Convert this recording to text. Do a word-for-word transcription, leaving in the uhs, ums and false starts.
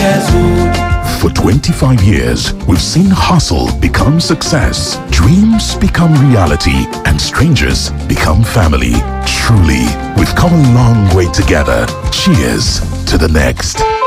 Cheers, oh. For twenty-five years, we've seen hustle become success, dreams become reality, and strangers become family. Truly, we've come a long way together. Cheers to the next.